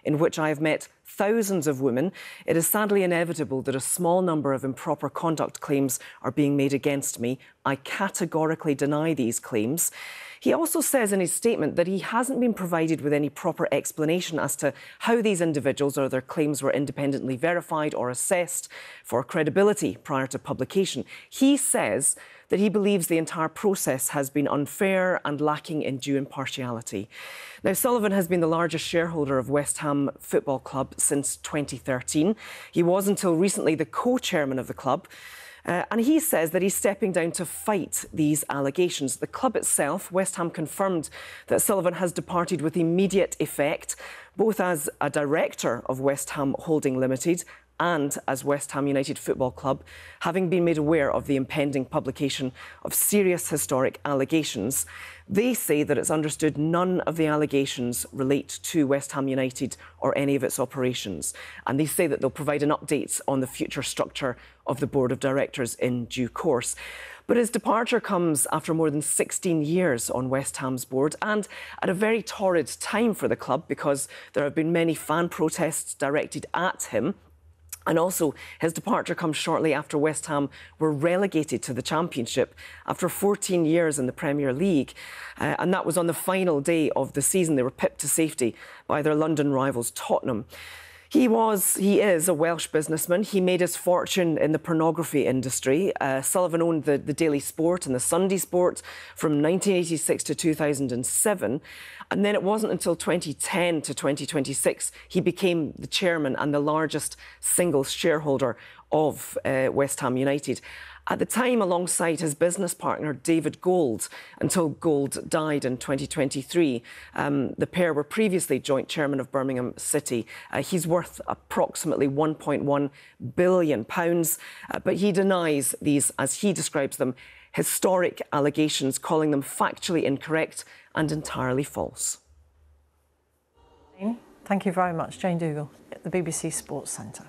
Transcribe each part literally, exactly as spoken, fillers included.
in which I have met thousands of women, it is sadly inevitable that a small number of improper conduct claims are being made against me. I categorically deny these claims. He also says in his statement that he hasn't been provided with any proper explanation as to how these individuals or their claims were independently verified or assessed for credibility prior to publication. He says that he believes the entire process has been unfair and lacking in due impartiality. Now, Sullivan has been the largest shareholder of West Ham Football Club since twenty thirteen. He was until recently the co-chairman of the club. Uh, and he says that he's stepping down to fight these allegations. The club itself, West Ham, confirmed that Sullivan has departed with immediate effect, both as a director of West Ham Holding Limited and as West Ham United Football Club, having been made aware of the impending publication of serious historic allegations. They say that it's understood none of the allegations relate to West Ham United or any of its operations. And they say that they'll provide an update on the future structure of the board of directors in due course. But his departure comes after more than sixteen years on West Ham's board and at a very torrid time for the club, because there have been many fan protests directed at him. And also, his departure comes shortly after West Ham were relegated to the Championship after fourteen years in the Premier League. Uh, and that was on the final day of the season. They were pipped to safety by their London rivals, Tottenham. He was, he is a Welsh businessman. He made his fortune in the pornography industry. Uh, Sullivan owned the, the Daily Sport and the Sunday Sport from nineteen eighty-six to two thousand seven. And then it wasn't until twenty ten to twenty twenty-six he became the chairman and the largest single shareholder of uh, West Ham United. At the time, alongside his business partner, David Gold, until Gold died in twenty twenty-three. Um, the pair were previously joint chairman of Birmingham City. Uh, he's worth approximately one point one billion pounds, uh, but he denies these, as he describes them, historic allegations, calling them factually incorrect and entirely false. Thank you very much. Jane Dougal at the B B C Sports Centre.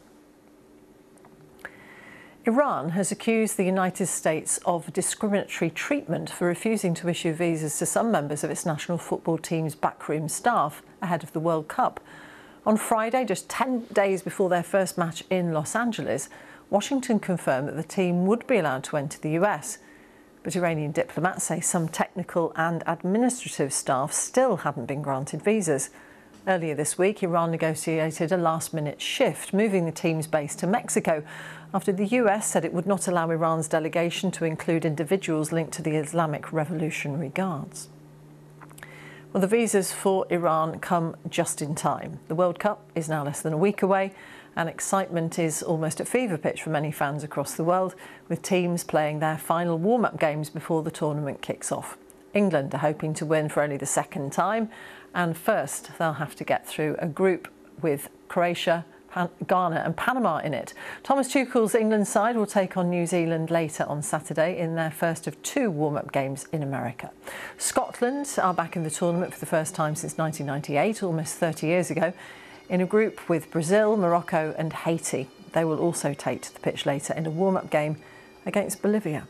Iran has accused the United States of discriminatory treatment for refusing to issue visas to some members of its national football team's backroom staff ahead of the World Cup. On Friday, just ten days before their first match in Los Angeles, Washington confirmed that the team would be allowed to enter the U S. But Iranian diplomats say some technical and administrative staff still hadn't been granted visas. Earlier this week, Iran negotiated a last-minute shift, moving the team's base to Mexico, after the U S said it would not allow Iran's delegation to include individuals linked to the Islamic Revolutionary Guards. Well, the visas for Iran come just in time. The World Cup is now less than a week away, and excitement is almost at fever pitch for many fans across the world, with teams playing their final warm-up games before the tournament kicks off. England are hoping to win for only the second time, and first they'll have to get through a group with Croatia, Pan Ghana and Panama in it. Thomas Tuchel's England side will take on New Zealand later on Saturday in their first of two warm-up games in America. Scotland are back in the tournament for the first time since nineteen ninety-eight, almost thirty years ago, in a group with Brazil, Morocco and Haiti. They will also take to the pitch later in a warm-up game against Bolivia.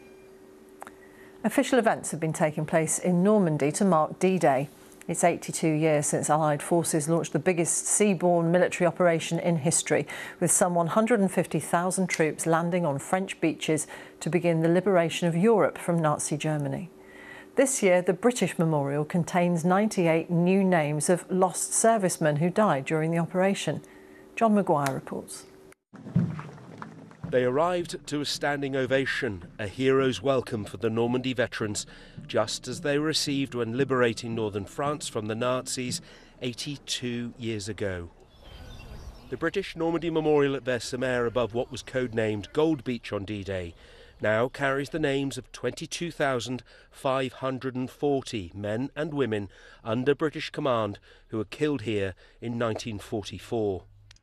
Official events have been taking place in Normandy to mark D-Day. It's eighty-two years since Allied forces launched the biggest seaborne military operation in history, with some one hundred fifty thousand troops landing on French beaches to begin the liberation of Europe from Nazi Germany. This year, the British Memorial contains ninety-eight new names of lost servicemen who died during the operation. John Maguire reports. They arrived to a standing ovation, a hero's welcome for the Normandy veterans, just as they were received when liberating northern France from the Nazis eighty-two years ago. The British Normandy Memorial at Versailles, above what was codenamed Gold Beach on D-Day, now carries the names of twenty-two thousand five hundred forty men and women under British command who were killed here in nineteen forty-four.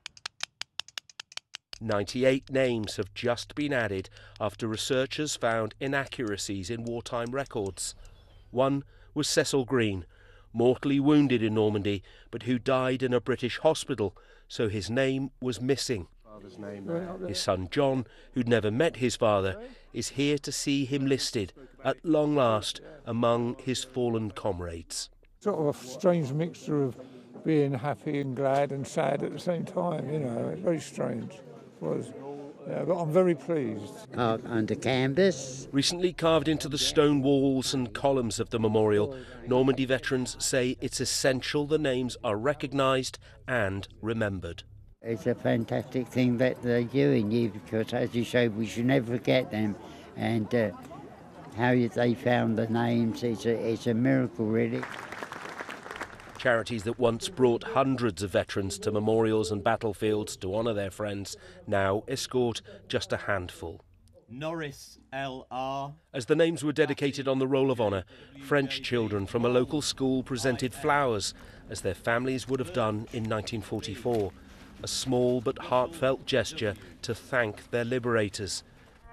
ninety-eight names have just been added after researchers found inaccuracies in wartime records. One was Cecil Green, mortally wounded in Normandy, but who died in a British hospital, so his name was missing. His son John, who'd never met his father, is here to see him listed, at long last, among his fallen comrades. Sort of a strange mixture of being happy and glad and sad at the same time, you know. It's very strange. It was. Yeah, but I'm very pleased. Carved under canvas. Recently carved into the stone walls and columns of the memorial, Normandy veterans say it's essential the names are recognised and remembered. It's a fantastic thing that they're doing here because, as you say, we should never forget them. And uh, how they found the names, it's a, it's a miracle, really. Charities that once brought hundreds of veterans to memorials and battlefields to honour their friends now escort just a handful. Norris L R. As the names were dedicated on the Roll of Honour, French children from a local school presented flowers, as their families would have done in nineteen forty-four. A small but heartfelt gesture to thank their liberators.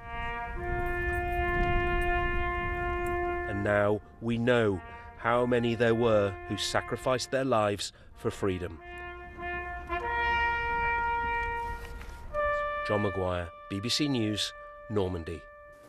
And now we know how many there were who sacrificed their lives for freedom. John Maguire, B B C News, Normandy.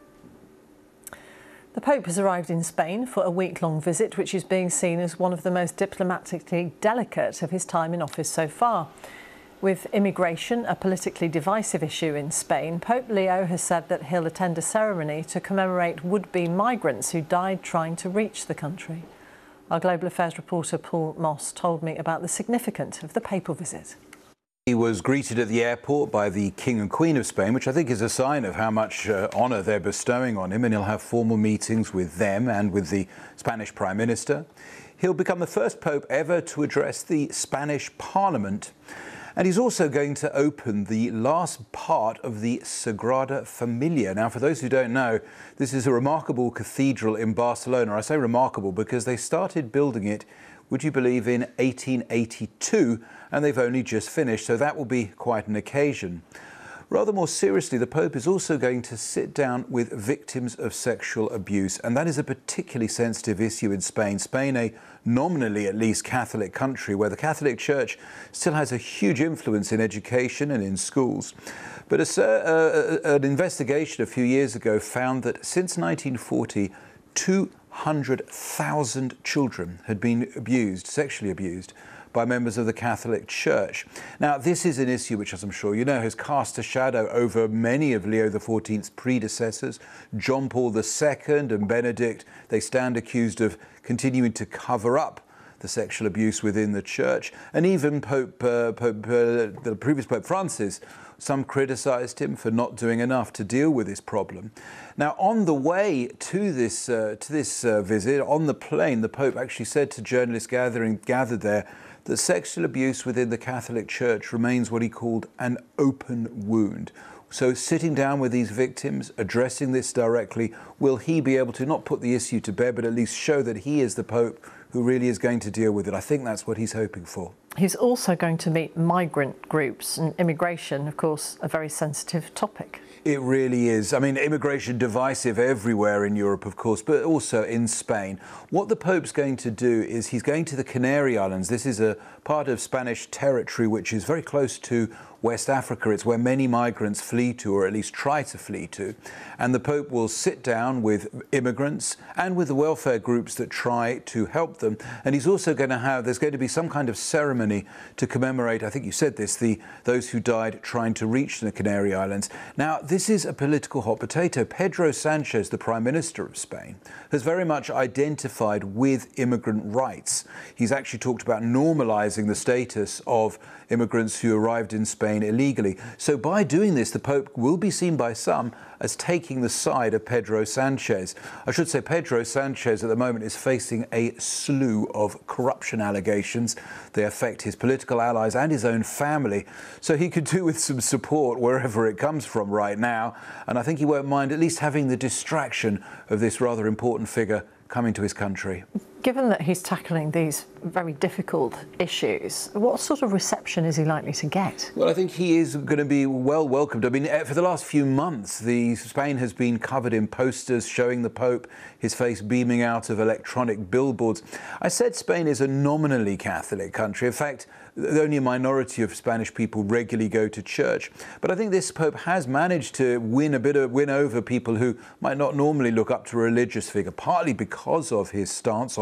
The Pope has arrived in Spain for a week-long visit, which is being seen as one of the most diplomatically delicate of his time in office so far. With immigration a politically divisive issue in Spain, Pope Leo has said that he'll attend a ceremony to commemorate would-be migrants who died trying to reach the country. Our Global Affairs reporter Paul Moss told me about the significance of the papal visit. He was greeted at the airport by the King and Queen of Spain, which I think is a sign of how much uh, honour they're bestowing on him, and he'll have formal meetings with them and with the Spanish Prime Minister. He'll become the first Pope ever to address the Spanish Parliament. And he's also going to open the last part of the Sagrada Familia. Now, for those who don't know, this is a remarkable cathedral in Barcelona. I say remarkable because they started building it, would you believe, in eighteen eighty-two, and they've only just finished, so that will be quite an occasion. Rather more seriously, the Pope is also going to sit down with victims of sexual abuse, and that is a particularly sensitive issue in Spain. Spain, a nominally at least Catholic country, where the Catholic Church still has a huge influence in education and in schools. But a, uh, an investigation a few years ago found that since nineteen forty, two hundred thousand children had been abused, sexually abused, by members of the Catholic Church. Now, this is an issue which, as I'm sure you know, has cast a shadow over many of Leo the fourteenth's predecessors. John Paul the Second and Benedict, they stand accused of continuing to cover up the sexual abuse within the Church. And even Pope, uh, Pope uh, the previous Pope Francis, some criticised him for not doing enough to deal with this problem. Now, on the way to this, uh, to this uh, visit, on the plane, the Pope actually said to journalists gathering, gathered there that sexual abuse within the Catholic Church remains what he called an open wound. So sitting down with these victims, addressing this directly, will he be able to not put the issue to bed, but at least show that he is the Pope who really is going to deal with it? I think that's what he's hoping for. He's also going to meet migrant groups, and immigration, of course, a very sensitive topic. It really is. I mean, immigration divisive everywhere in Europe, of course, but also in Spain. What the Pope's going to do is he's going to the Canary Islands. This is a part of Spanish territory which is very close to West Africa. It's where many migrants flee to, or at least try to flee to. And the Pope will sit down with immigrants and with the welfare groups that try to help them. And he's also going to have, there's going to be some kind of ceremony to commemorate, I think you said this, the those who died trying to reach the Canary Islands. Now, this is a political hot potato. Pedro Sanchez, the Prime Minister of Spain, has very much identified with immigrant rights. He's actually talked about normalising the status of immigrants who arrived in Spain illegally. So by doing this, the Pope will be seen by some as taking the side of Pedro Sanchez. I should say Pedro Sanchez at the moment is facing a slew of corruption allegations. They affect his political allies and his own family. So he could do with some support wherever it comes from right now. And I think he won't mind at least having the distraction of this rather important figure coming to his country. Given that he's tackling these very difficult issues, what sort of reception is he likely to get? Well, I think he is going to be well welcomed. I mean, for the last few months, the Spain has been covered in posters showing the Pope, his face beaming out of electronic billboards. I said Spain is a nominally Catholic country. In fact, only a minority of Spanish people regularly go to church. But I think this Pope has managed to win a bit of win over people who might not normally look up to a religious figure, partly because of his stance on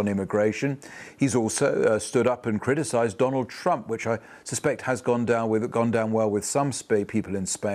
on immigration. He's also uh, stood up and criticised Donald Trump, which I suspect has gone down with gone down well with some Sp- people in Spain.